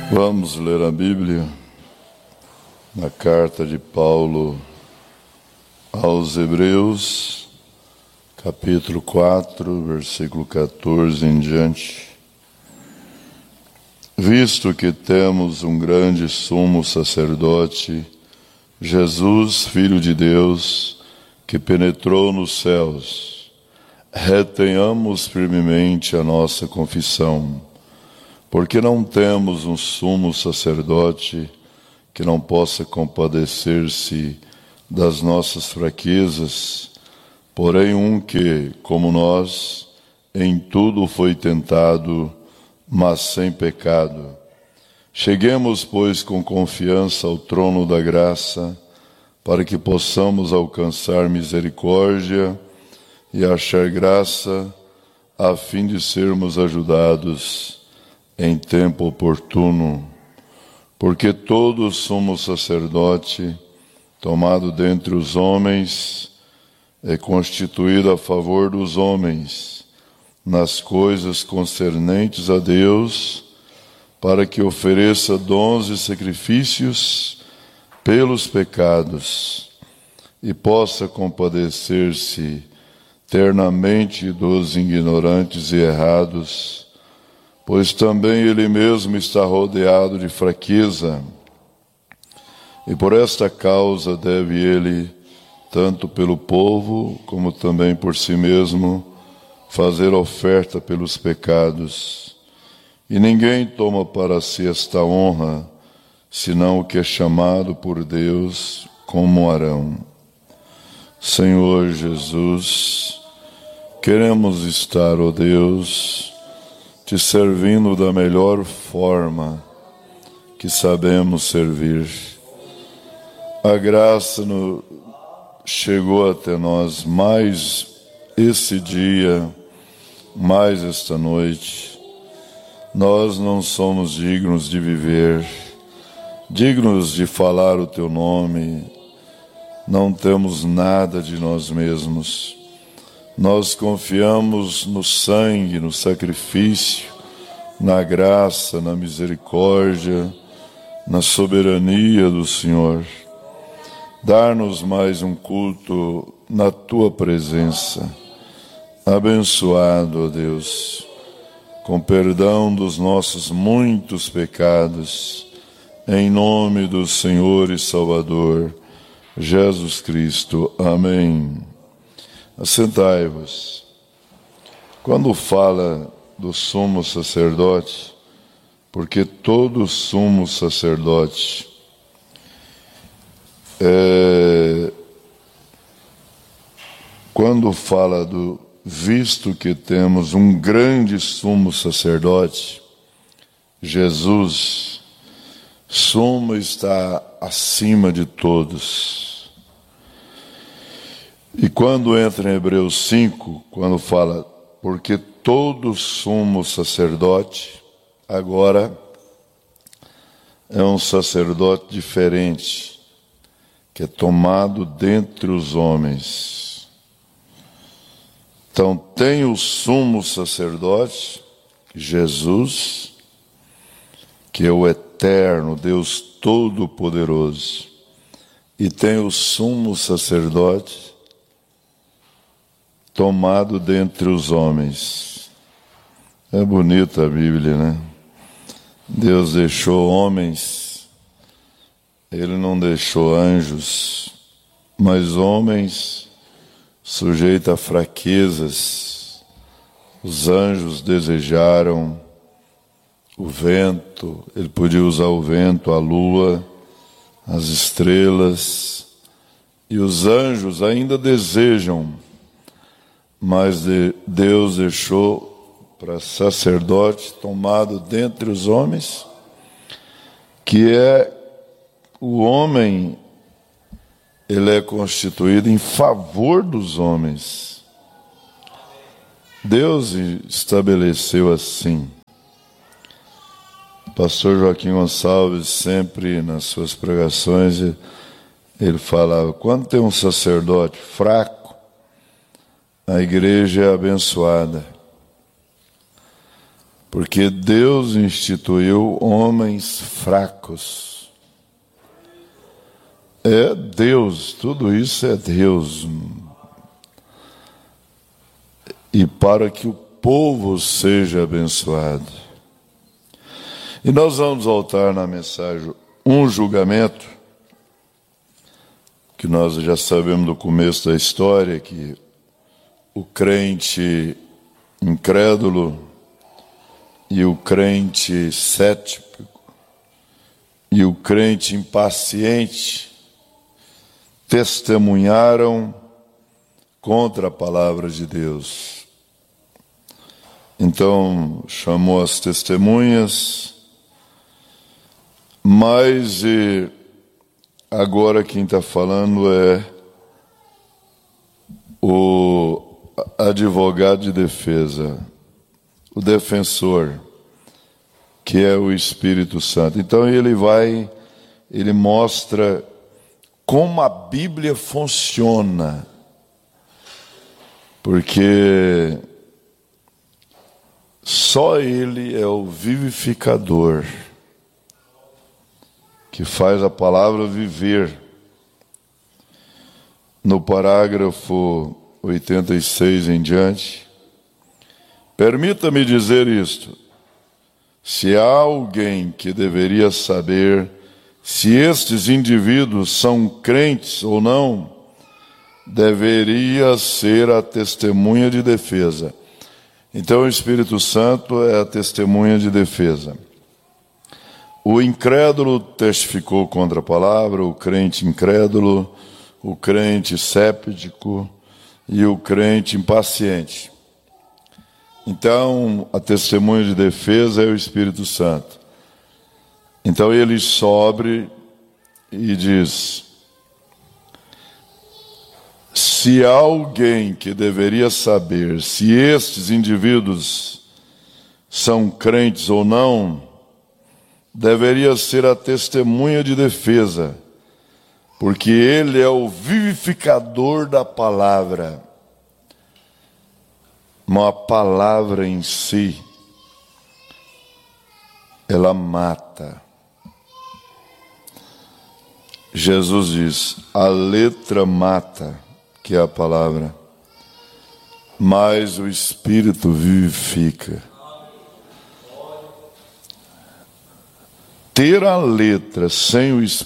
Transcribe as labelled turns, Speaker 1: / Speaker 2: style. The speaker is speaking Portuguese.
Speaker 1: Vamos ler a Bíblia na carta de Paulo aos Hebreus, capítulo 4, versículo 14 em diante. Visto que temos um grande sumo sacerdote, Jesus, Filho de Deus, que penetrou nos céus, retenhamos firmemente a nossa confissão. Porque não temos um sumo sacerdote que não possa compadecer-se das nossas fraquezas, porém um que, como nós, em tudo foi tentado, mas sem pecado. Cheguemos, pois, com confiança ao trono da graça, para que possamos alcançar misericórdia e achar graça, a fim de sermos ajudados em tempo oportuno, porque todo sumo sacerdote, tomado dentre os homens, é constituído a favor dos homens, nas coisas concernentes a Deus, para que ofereça dons e sacrifícios pelos pecados, e possa compadecer-se ternamente dos ignorantes e errados, pois também ele mesmo está rodeado de fraqueza, e por esta causa deve ele, tanto pelo povo como também por si mesmo, fazer oferta pelos pecados. E ninguém toma para si esta honra, senão o que é chamado por Deus, como Arão. Senhor Jesus, queremos estar, ó Deus, te servindo da melhor forma que sabemos servir. A graça chegou até nós mais esse dia, mais esta noite. Nós não somos dignos de viver, dignos de falar o teu nome, não temos nada de nós mesmos. Nós confiamos no sangue, no sacrifício, na graça, na misericórdia, na soberania do Senhor. Dar-nos mais um culto na Tua presença. Abençoado, ó Deus, com perdão dos nossos muitos pecados, em nome do Senhor e Salvador, Jesus Cristo. Amém. Assentai-vos. Quando fala do sumo sacerdote, porque todo sumo sacerdote quando fala do visto que temos um grande sumo sacerdote, Jesus, sumo está acima de todos. E quando entra em Hebreus 5, quando fala, porque todo sumo sacerdote, agora é um sacerdote diferente, que é tomado dentre os homens. Então tem o sumo sacerdote, Jesus, que é o eterno, Deus Todo-Poderoso, e tem o sumo sacerdote, tomado dentre os homens. É bonita a Bíblia, né? Deus deixou homens, Ele não deixou anjos, mas homens sujeitos a fraquezas. Os anjos desejaram o vento, Ele podia usar o vento, a lua, as estrelas, e os anjos ainda desejam, mas Deus deixou para sacerdote tomado dentre os homens, que é o homem, ele é constituído em favor dos homens. Deus estabeleceu assim. O pastor Joaquim Gonçalves, sempre nas suas pregações, ele falava, quando tem um sacerdote fraco, a igreja é abençoada. Porque Deus instituiu homens fracos. É Deus, tudo isso é Deus. E para que o povo seja abençoado. E nós vamos voltar na mensagem um julgamento, que nós já sabemos do começo da história, que o crente incrédulo e o crente cético e o crente impaciente testemunharam contra a palavra de Deus. Então, chamou as testemunhas, mas agora quem está falando é o advogado de defesa, o defensor, que é o Espírito Santo. Então ele mostra como a Bíblia funciona, porque só Ele é o vivificador, que faz a palavra viver. No parágrafo 86 em diante, permita-me dizer isto: se há alguém que deveria saber se estes indivíduos são crentes ou não, deveria ser a testemunha de defesa. Então o Espírito Santo é a testemunha de defesa. O incrédulo testificou contra a palavra, o crente incrédulo, o crente céptico e o crente impaciente. Então, a testemunha de defesa é o Espírito Santo. Então ele sobe e diz: se há alguém que deveria saber se estes indivíduos são crentes ou não, deveria ser a testemunha de defesa, porque ele é o vivificador da palavra. Uma palavra em si, ela mata. Jesus diz: a letra mata, que é a palavra, mas o Espírito vivifica. Ter a letra sem o Espírito